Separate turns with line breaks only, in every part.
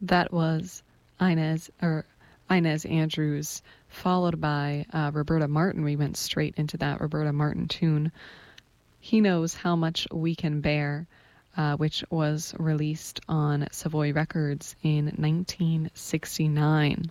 That was Inez Andrews, followed by Roberta Martin. We went straight into that Roberta Martin tune. He Knows How Much We Can Bear, which was released on Savoy Records in 1969.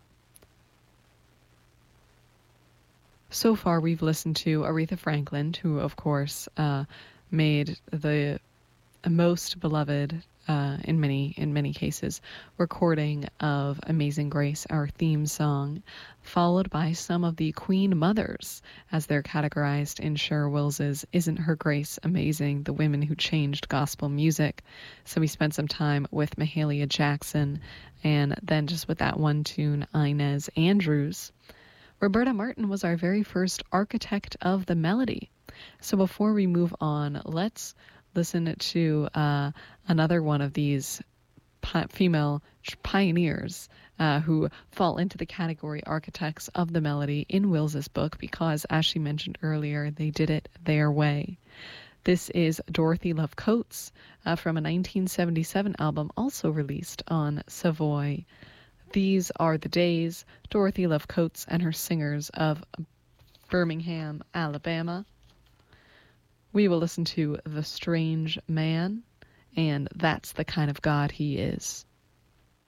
So far, we've listened to Aretha Franklin, who, of course, made the most beloved, in many cases, recording of Amazing Grace, our theme song, followed by some of the Queen Mothers, as they're categorized in Cher Wills's Isn't Her Grace Amazing? The Women Who Changed Gospel Music. So we spent some time with Mahalia Jackson, and then just with that one tune, Inez Andrews. Roberta Martin was our very first architect of the melody. So before we move on, let's listen to another one of these female pioneers who fall into the category architects of the melody in Wills's book because, as she mentioned earlier, they did it their way. This is Dorothy Love Coates from a 1977 album also released on Savoy. These Are the Days, Dorothy Love Coates and her singers of Birmingham, Alabama. We will listen to The Strange Man, and That's the Kind of God He Is.